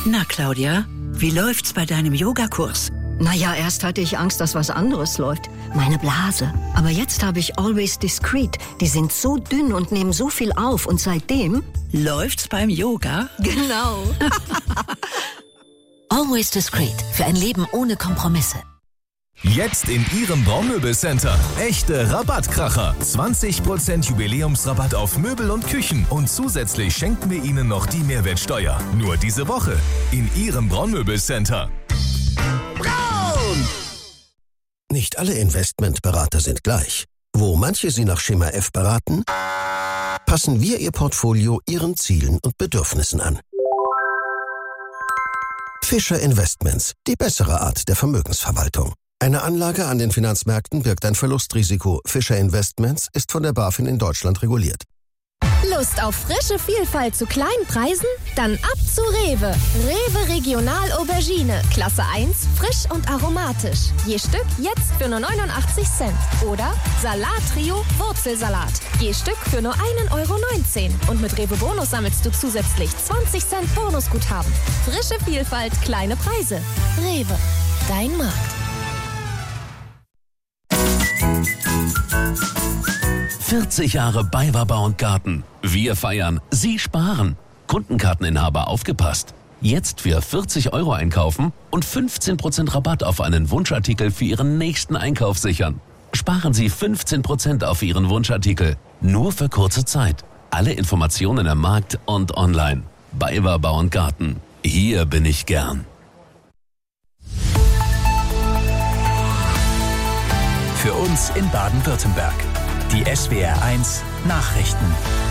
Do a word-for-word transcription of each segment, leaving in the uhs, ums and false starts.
Na, Claudia, wie läuft's bei deinem Yogakurs? Naja, erst hatte ich Angst, dass was anderes läuft. Meine Blase. Aber jetzt habe ich Always Discreet. Die sind so dünn und nehmen so viel auf. Und seitdem... Läuft's beim Yoga? Genau. Always Discreet. Für ein Leben ohne Kompromisse. Jetzt in Ihrem Braumöbelcenter. Echte Rabattkracher. zwanzig Prozent Jubiläumsrabatt auf Möbel und Küchen. Und zusätzlich schenken wir Ihnen noch die Mehrwertsteuer. Nur diese Woche. In Ihrem Braumöbelcenter. Braun! Nicht alle Investmentberater sind gleich. Wo manche Sie nach Schema F beraten, passen wir Ihr Portfolio Ihren Zielen und Bedürfnissen an. Fischer Investments. Die bessere Art der Vermögensverwaltung. Eine Anlage an den Finanzmärkten birgt ein Verlustrisiko. Fischer Investments ist von der BaFin in Deutschland reguliert. Lust auf frische Vielfalt zu kleinen Preisen? Dann ab zu Rewe. Rewe Regional Aubergine. Klasse eins, frisch und aromatisch. Je Stück jetzt für nur neunundachtzig Cent. Oder Salat Trio Wurzelsalat. Je Stück für nur einen Euro neunzehn. Und mit Rewe Bonus sammelst du zusätzlich zwanzig Cent Bonusguthaben. Frische Vielfalt, kleine Preise. Rewe. Dein Markt. vierzig Jahre BayWa Bau und Garten. Wir feiern, Sie sparen. Kundenkarteninhaber aufgepasst. Jetzt für vierzig Euro einkaufen und fünfzehn Prozent Rabatt auf einen Wunschartikel für Ihren nächsten Einkauf sichern. Sparen Sie fünfzehn Prozent auf Ihren Wunschartikel. Nur für kurze Zeit. Alle Informationen am Markt und online. BayWa Bau und Garten. Hier bin ich gern. Für uns in Baden-Württemberg. Die S W R eins Nachrichten.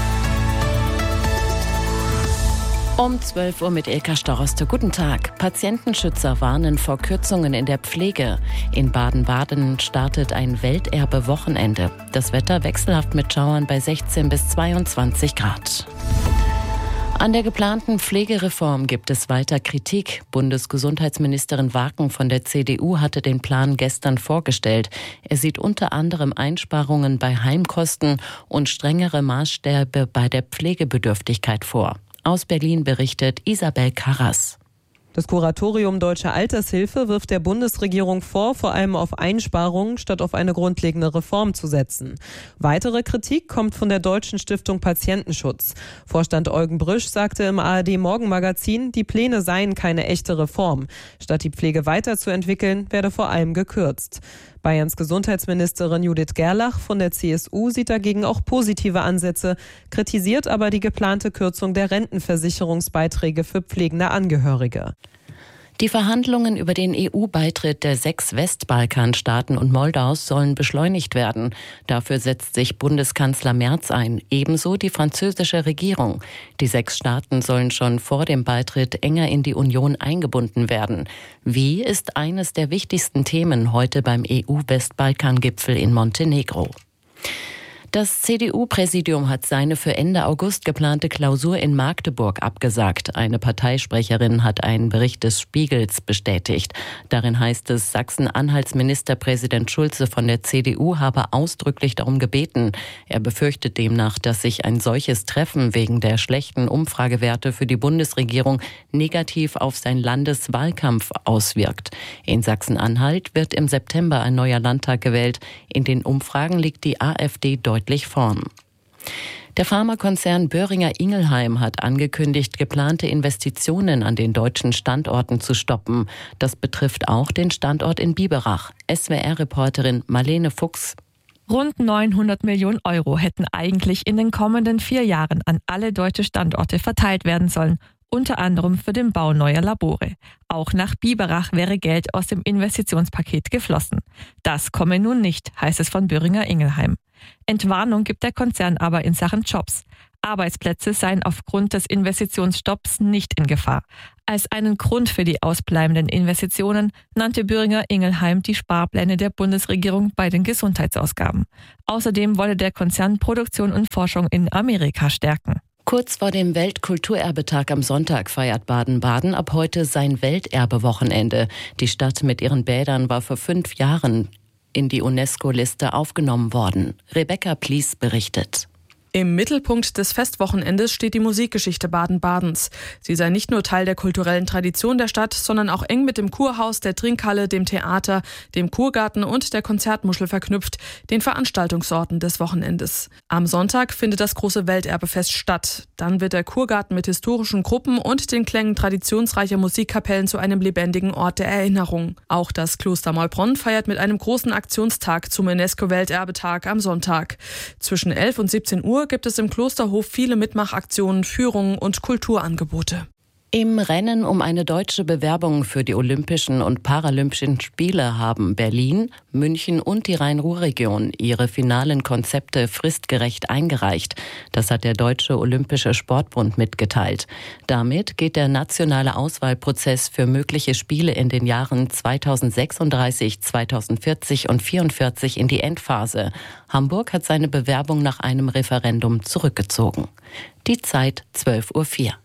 Um zwölf Uhr mit Ilka Storoste. Guten Tag. Patientenschützer warnen vor Kürzungen in der Pflege. In Baden-Baden startet ein Welterbe-Wochenende. Das Wetter wechselhaft mit Schauern bei sechzehn bis zweiundzwanzig Grad. An der geplanten Pflegereform gibt es weiter Kritik. Bundesgesundheitsministerin Waken von der C D U hatte den Plan gestern vorgestellt. Er sieht unter anderem Einsparungen bei Heimkosten und strengere Maßstäbe bei der Pflegebedürftigkeit vor. Aus Berlin berichtet Isabel Karras. Das Kuratorium Deutsche Altershilfe wirft der Bundesregierung vor, vor allem auf Einsparungen statt auf eine grundlegende Reform zu setzen. Weitere Kritik kommt von der Deutschen Stiftung Patientenschutz. Vorstand Eugen Brüsch sagte im A R D-Morgenmagazin, die Pläne seien keine echte Reform. Statt die Pflege weiterzuentwickeln, werde vor allem gekürzt. Bayerns Gesundheitsministerin Judith Gerlach von der C S U sieht dagegen auch positive Ansätze, kritisiert aber die geplante Kürzung der Rentenversicherungsbeiträge für pflegende Angehörige. Die Verhandlungen über den E U-Beitritt der sechs Westbalkanstaaten und Moldaus sollen beschleunigt werden. Dafür setzt sich Bundeskanzler Merz ein, ebenso die französische Regierung. Die sechs Staaten sollen schon vor dem Beitritt enger in die Union eingebunden werden. Wie ist eines der wichtigsten Themen heute beim E U-Westbalkan-Gipfel in Montenegro. Das C D U-Präsidium hat seine für Ende August geplante Klausur in Magdeburg abgesagt. Eine Parteisprecherin hat einen Bericht des Spiegels bestätigt. Darin heißt es, Sachsen-Anhalts Ministerpräsident Schulze von der C D U habe ausdrücklich darum gebeten. Er befürchtet demnach, dass sich ein solches Treffen wegen der schlechten Umfragewerte für die Bundesregierung negativ auf sein Landeswahlkampf auswirkt. In Sachsen-Anhalt wird im September ein neuer Landtag gewählt. In den Umfragen liegt die AfD deutlich vorn. Der Pharmakonzern Boehringer Ingelheim hat angekündigt, geplante Investitionen an den deutschen Standorten zu stoppen. Das betrifft auch den Standort in Biberach. S W R-Reporterin Marlene Fuchs. Rund neunhundert Millionen Euro hätten eigentlich in den kommenden vier Jahren an alle deutsche Standorte verteilt werden sollen. Unter anderem für den Bau neuer Labore. Auch nach Biberach wäre Geld aus dem Investitionspaket geflossen. Das komme nun nicht, heißt es von Boehringer Ingelheim. Entwarnung gibt der Konzern aber in Sachen Jobs. Arbeitsplätze seien aufgrund des Investitionsstopps nicht in Gefahr. Als einen Grund für die ausbleibenden Investitionen nannte Boehringer Ingelheim die Sparpläne der Bundesregierung bei den Gesundheitsausgaben. Außerdem wolle der Konzern Produktion und Forschung in Amerika stärken. Kurz vor dem Weltkulturerbetag am Sonntag feiert Baden-Baden ab heute sein Welterbewochenende. Die Stadt mit ihren Bädern war vor fünf Jahren in die UNESCO-Liste aufgenommen worden. Rebecca Plies berichtet. Im Mittelpunkt des Festwochenendes steht die Musikgeschichte Baden-Badens. Sie sei nicht nur Teil der kulturellen Tradition der Stadt, sondern auch eng mit dem Kurhaus, der Trinkhalle, dem Theater, dem Kurgarten und der Konzertmuschel verknüpft, den Veranstaltungsorten des Wochenendes. Am Sonntag findet das große Welterbefest statt. Dann wird der Kurgarten mit historischen Gruppen und den Klängen traditionsreicher Musikkapellen zu einem lebendigen Ort der Erinnerung. Auch das Kloster Maulbronn feiert mit einem großen Aktionstag zum UNESCO-Welterbetag am Sonntag. Zwischen elf und siebzehn Uhr gibt es im Klosterhof viele Mitmachaktionen, Führungen und Kulturangebote. Im Rennen um eine deutsche Bewerbung für die Olympischen und Paralympischen Spiele haben Berlin, München und die Rhein-Ruhr-Region ihre finalen Konzepte fristgerecht eingereicht. Das hat der Deutsche Olympische Sportbund mitgeteilt. Damit geht der nationale Auswahlprozess für mögliche Spiele in den Jahren zweitausendsechsunddreißig, zweitausendvierzig und zweitausendvierundvierzig in die Endphase. Hamburg hat seine Bewerbung nach einem Referendum zurückgezogen. Die Zeit zwölf Uhr vier.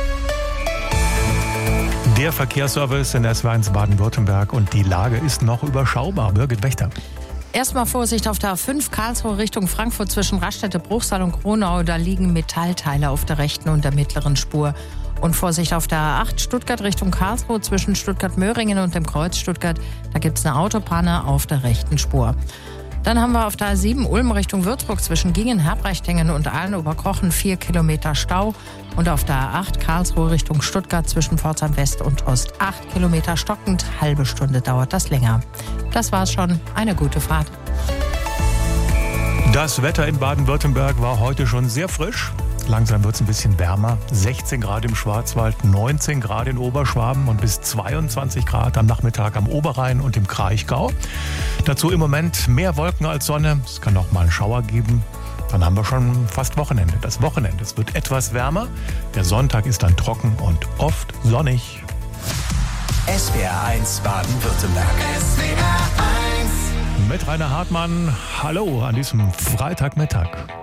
Der Verkehrsservice in S W R eins Baden-Württemberg und die Lage ist noch überschaubar. Birgit Wächter. Erstmal Vorsicht auf der A fünf Karlsruhe Richtung Frankfurt zwischen Raststätte, Bruchsal und Kronau. Da liegen Metallteile auf der rechten und der mittleren Spur. Und Vorsicht auf der A acht Stuttgart Richtung Karlsruhe zwischen Stuttgart-Möhringen und dem Kreuz Stuttgart. Da gibt es eine Autopanne auf der rechten Spur. Dann haben wir auf der A sieben Ulm Richtung Würzburg zwischen Gingen, Herbreichtingen und Aalen-Oberkochen vier Kilometer Stau. Und auf der A acht Karlsruhe Richtung Stuttgart zwischen Pforzheim West und Ost acht Kilometer stockend. Halbe Stunde dauert das länger. Das war's schon. Eine gute Fahrt. Das Wetter in Baden-Württemberg war heute schon sehr frisch. Langsam wird es ein bisschen wärmer. sechzehn Grad im Schwarzwald, neunzehn Grad in Oberschwaben und bis zweiundzwanzig Grad am Nachmittag am Oberrhein und im Kraichgau. Dazu im Moment mehr Wolken als Sonne. Es kann auch mal einen Schauer geben. Dann haben wir schon fast Wochenende. Das Wochenende, es wird etwas wärmer. Der Sonntag ist dann trocken und oft sonnig. S W R eins Baden-Württemberg. S W R eins. Mit Rainer Hartmann. Hallo an diesem Freitagmittag.